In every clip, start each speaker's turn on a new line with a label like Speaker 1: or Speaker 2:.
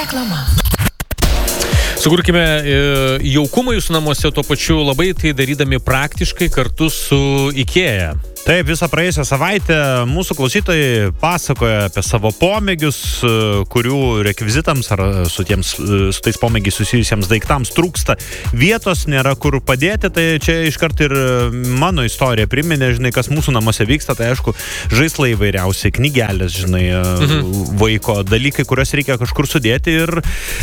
Speaker 1: Reklama.
Speaker 2: Sukurkime jaukumą jūsų namuose, tuo pačiu labai tai darydami praktiškai kartu su IKEA.
Speaker 3: Taip, visą praėjusią savaitę mūsų klausytojai pasakoja apie savo pomėgius, kurių rekvizitams ar su tais pomėgiais susijusiems daiktams trūksta vietos, nėra kur padėti. Tai čia iškart ir mano istorija priminė, žinai, kas mūsų namuose vyksta. Tai aišku, žaislai įvairiausiai, knygelės, žinai, vaiko dalykai, kuriuos reikia kažkur sudėti. Ir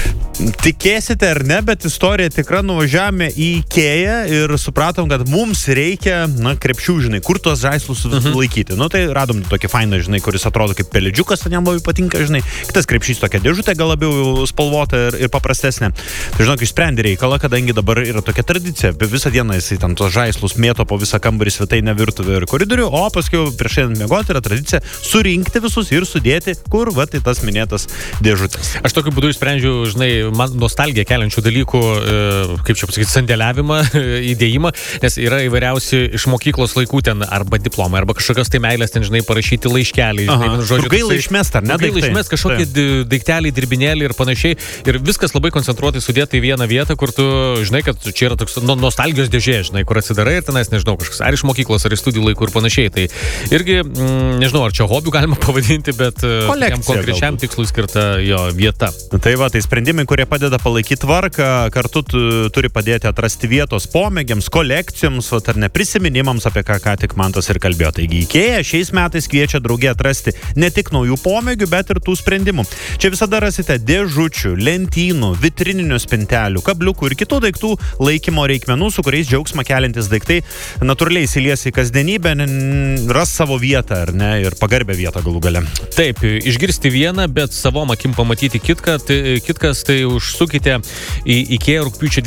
Speaker 3: tikėsite ar ne, bet istorija tikra, nuvažiavome į IKEA ir supratom, kad mums reikia, krepšių, žinai, kur tuos žaislus laikyti. Tai radom tokį fainą, žinai, kuris atrodo kaip pelidžiukas, ten jam labai patinka, žinai. Kitas krepšys tokia dėžutė, gal labiau spalvota ir paprastesnė. Tai žinok, išsprendė reikalą, kadangi dabar yra tokia tradicija. Visą dieną jisai tam tos žaislus mėto po visą kambarį, svetainę, virtuvę ir koridorių, o paskui prieš einant miegoti yra tradicija surinkti visus ir sudėti, kur tai tas minėtas dėžutės.
Speaker 2: Aš tokiu būdu išsprendžiu, žinai, man nostalgiją keliančių dalykų, kaip čia pasakyti, sandėliavimą, įdėjimą, nes yra įvairiausi iš mokyklos laikų ten arba diplomai, arba kažkokios tai meilės ten, žinai, parašyti laiškelį.
Speaker 3: Žodžiu, gaila išmest, ar ne?
Speaker 2: Gaila išmest kažkokį daikteliai, dirbinėlį ir panašiai. Ir viskas labai koncentruotai sudėta į vieną vietą, kur tu, žinai, kad čia yra toks nostalgijos dėžė, žinai, kur atsidarai ir tenais, nežinau, kažkas, ar iš mokyklos, ar iš studijų laikų ir panašiai. Tai irgi, nežinau, ar čia hobių galima pavadinti, bet jam konkrečiam tikslui skirta jo vieta.
Speaker 3: Tai tai sprendimai, kurie padeda palaikyti tvarką, kartu turi padėti atrasti vietos pomėgiams, kolekcijoms, ar neprisiminimams, apie ką tik Mantas ir kalbėjo. Taigi IKEA šiais metais kviečia draugė atrasti ne tik naujų pomėgių, bet ir tų sprendimų. Čia visada rasite dėžučių, lentynų, vitrininių spintelių, kabliukų ir kitų daiktų laikymo reikmenų, su kuriais džiaugsmą keliantis daiktai natūraliai įsilies į kasdienybę, ras savo vietą, ar ne, ir pagarbę vietą galų gale.
Speaker 2: Taip, išgirsti vieną, bet savom akim pamatyti kitkas, tai užsukite į IKEA rugpjūčio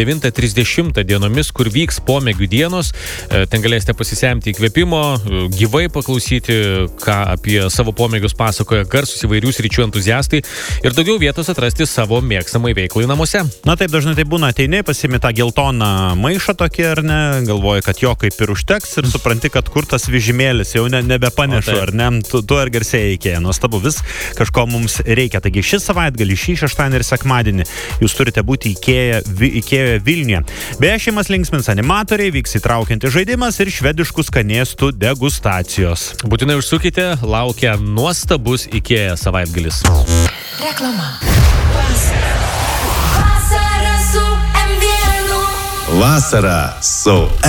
Speaker 2: 29-30 dienomis, kur vyks pomėgių dienos. Ten galėsite pasisemti įkvėpimo, gyvai paklausyti, ką apie savo pomėgius pasakoja garsūs įvairių sričių entuziastai ir daugiau vietos atrasti savo mėgstamai veiklai namuose.
Speaker 3: Taip dažnai tai būna, ateini, pasiimi tą geltoną maišą tokį, ar ne, galvoji, kad jo kaip ir užteks ir supranti, kad kur tas vežimėlis jau nebepanešu, ar ne, tu ir garsėja IKEA. Nuostabu, vis kažko mums reikia. Taigi šį savaitgalį, šį šeštadienį ir sekmadienį jūs turite būti IKEA Vilniuje. Beje, šeimas linksmins animatoriai, vyks įtraukiantis žaidimas ir švediškų skanėstų degustacijos.
Speaker 2: Būtinai užsukite, laukia nuostabus IKEA savaitgalis.
Speaker 1: Reklama.
Speaker 4: Vasara su